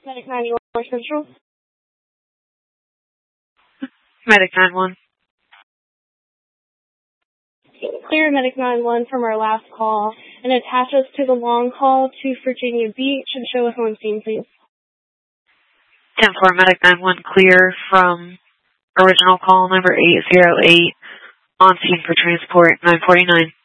Medic 91 Central. Medic 9-1. Clear Medic 9-1 from our last call and attach us to the long haul to Virginia Beach and show us on scene, please. 10-4 Medic 9-1 clear from original call number 808 on scene for transport 949.